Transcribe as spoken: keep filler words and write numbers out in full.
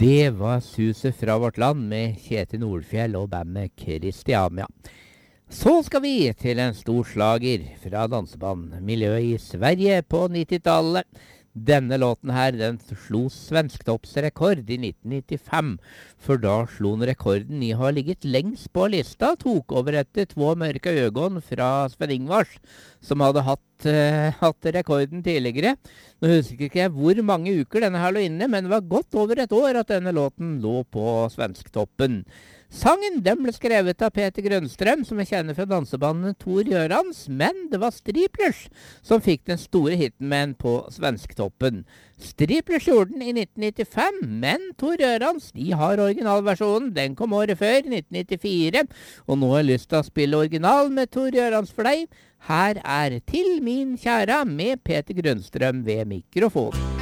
Det var Suset fra vårt land med Kjetil Nordfjell og bandet Christiania. Så skal vi til en stor slager fra dansebandmiljøet i Sverige på nittitallet. Denne låten her, den slo svensktoppsrekord i nitten nittifem, for da slo den rekorden i å ha ligget lengst på lista, tok over etter Två mørke øgon fra Sven Ingvars, som hadde hatt, uh, hatt rekorden tidligere. Nå husker ikke jeg hvor mange uker denne her lå inne, men det var godt over et år at denne låten lå på svensktoppen. Sangen den ble skrevet av Peter Grønstrøm, som jeg kjenner fra dansebandet Tor Gjørans, men det var Striplers som fikk den store hiten med den på svensktoppen. Striplers gjorde den i nitten nittifem, men Tor Gjørans, de har originalversjonen. Den kom året før, nitten nittifire, og nå har jeg lyst til å spille original med Tor Gjørans for deg. Her er Til min kjære med Peter Grønstrøm ved mikrofon.